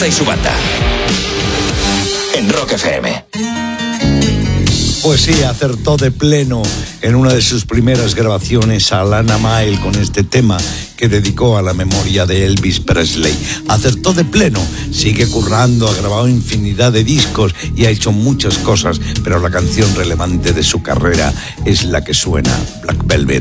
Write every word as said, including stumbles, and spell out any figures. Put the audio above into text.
Costa y su banda. En Rock F M. Pues sí, acertó de pleno en una de sus primeras grabaciones a Lana Mae con este tema que dedicó a la memoria de Elvis Presley. Acertó de pleno, sigue currando, ha grabado infinidad de discos y ha hecho muchas cosas, pero la canción relevante de su carrera es la que suena, Black Velvet.